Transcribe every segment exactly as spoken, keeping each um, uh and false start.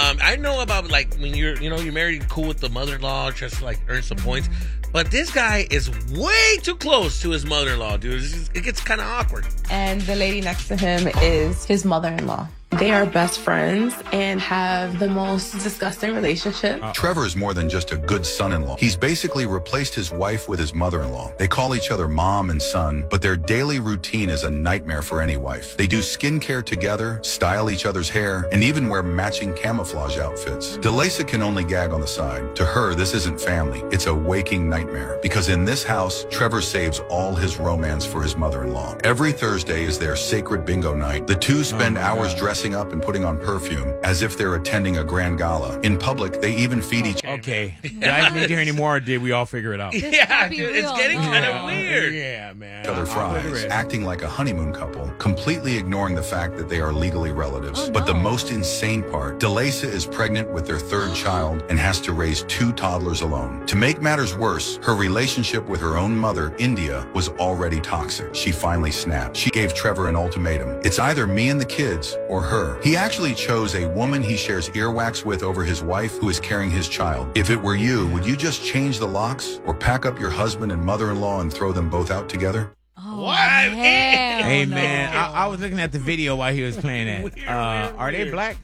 Um, I know about like when you're, you know, you're married, cool with the mother-in-law, just to like earn some points. But this guy is way too close to his mother-in-law, dude. It's just, it gets kind of awkward. And the lady next to him is his mother-in-law. They are best friends and have the most disgusting relationship. Uh, Trevor is more than just a good son-in-law. He's basically replaced his wife with his mother-in-law. They call each other mom and son, but their daily routine is a nightmare for any wife. They do skincare together, style each other's hair, and even wear matching camouflage outfits. DeLaysa can only gag on the side. To her, this isn't family. It's a waking nightmare. Because in this house, Trevor saves all his romance for his mother-in-law. Every Thursday is their sacred bingo night. The two spend oh hours God. dressing up and putting on perfume as if they're attending a grand gala. In public, they even feed each other. Okay. Did I need to hear any more, or did we all figure it out? Yeah, dude, it's getting kind of weird. Yeah, man. Other fries, acting like a honeymoon couple, completely ignoring the fact that they are legally relatives. Oh, no. But the most insane part, DeLaysa is pregnant with their third child and has to raise two toddlers alone. To make matters worse, her relationship with her own mother, India, was already toxic. She finally snapped. She gave Trevor an ultimatum. It's either me and the kids or her. He actually chose a woman he shares earwax with over his wife who is carrying his child. If it were you, would you just change the locks or pack up your husband and mother-in-law and throw them both out together? Oh, What? Hey, no. man, I, I was looking at the video while he was playing that. Weird, uh, weird, are they weird. black?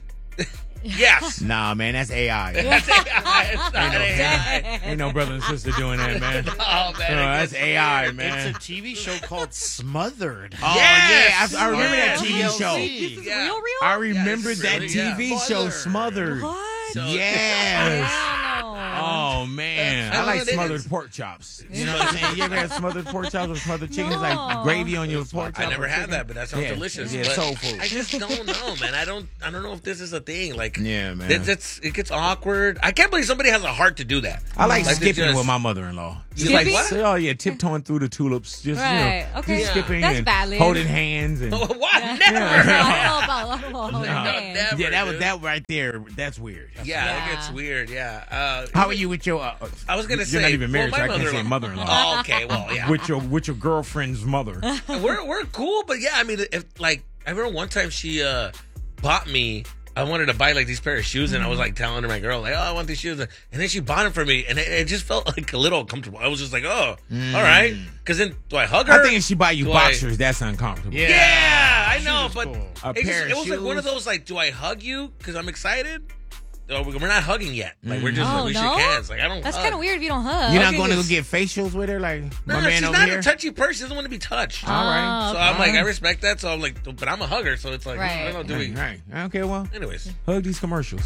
Yes. Nah, man, that's A I. That's A I. It's not A I. Ain't no brother and sister doing that, man. Oh, man. No, it that's gets A I, weird. man. It's a T V show called Smothered. Oh, Yes! yeah, I, I remember Yes. that T V show. This is Yeah. real, real? I remember Yes, that really, T V yeah. show, Smothered. What? So- Yes. Hell no. Oh, man. I I like don't know, smothered it's- pork chops. You know what I'm saying? You ever had smothered pork chops or smothered chicken? It's like No. gravy on your pork chop. I never or had chicken. that, but that sounds Yeah. delicious. Yeah, but soul food. I just don't know, man. I don't. I don't know if this is a thing. Like, Yeah, man. It's, it's it gets awkward. I can't believe somebody has a heart to do that. I like, Like, skipping just- with my mother-in-law. You like Skipping? what? So, oh yeah, tiptoeing through the tulips, just Right, you know, okay. just skipping That's and valid. holding hands and What? Yeah. Never. I don't know about I don't know about No, man. never. yeah, that was dude. that right there. That's weird. Yeah, Yeah. it gets weird. Yeah. Uh, How are you with your? Uh, I was gonna you're say not even married, well, so I my can't say mother-in-law. mother-in-law. Oh, okay. Well, yeah. With your with your girlfriend's mother. we're we're cool, but yeah, I mean, if like I remember one time she uh bought me. I wanted to buy like these pair of shoes, and I was like telling her my girl like, "Oh, I want these shoes," and then she bought them for me, and it, it just felt like a little uncomfortable. I was just like, "Oh, all right," because then do I hug her? I think if she buy you Do I- boxers, that's uncomfortable. Yeah. Yeah, I Shoes know, is but cool. A it, just, pair of it was like one of shoes. those like, do I hug you because I'm excited? Oh, we're not hugging yet. Like we're just Oh, like, we no? shook hands. Like I don't. That's hug. kind of weird if you don't hug. You're not Hugging going to go is- get facials with her, like No, my no, man she's over not here. a touchy person. She doesn't want to be touched. All right. Oh, So I'm okay. like, I respect that. So I'm like, but I'm a hugger. So it's like, Right. I don't know, do we? Right, right. Okay, well, Anyways, hug these commercials.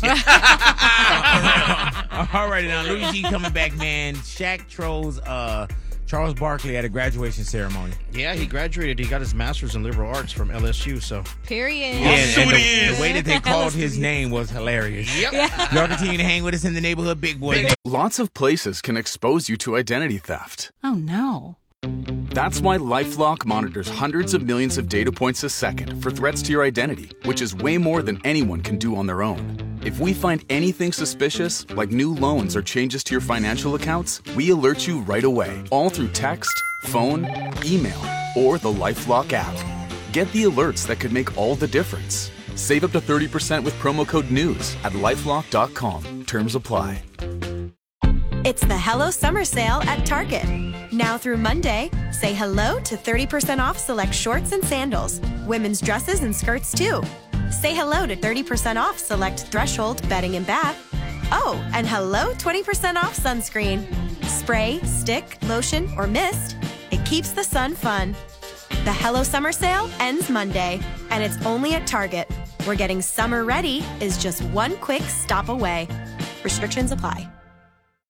All right, now Luigi coming back, man. Shaq trolls uh, Charles Barkley at a graduation ceremony. Yeah, he graduated. He got his master's in liberal arts from L S U. So Period. Yeah, and, and the, is. the way that they called his name was hilarious. yep. Y'all continue to hang with us in the neighborhood, big boy. Lots of places can expose you to identity theft. Oh no. That's why LifeLock monitors hundreds of millions of data points a second for threats to your identity, which is way more than anyone can do on their own. If we find anything suspicious, like new loans or changes to your financial accounts, we alert you right away, all through text, phone, email, or the LifeLock app. Get the alerts that could make all the difference. Save up to thirty percent with promo code NEWS at lifelock dot com. Terms apply. It's the Hello Summer Sale at Target. Now through Monday, say hello to thirty percent off select shorts and sandals, women's dresses and skirts too. Say hello to thirty percent off select Threshold bedding and bath. Oh, and hello twenty percent off sunscreen. Spray, stick, lotion, or mist, it keeps the sun fun. The Hello Summer Sale ends Monday, and it's only at Target, where getting summer ready is just one quick stop away. Restrictions apply.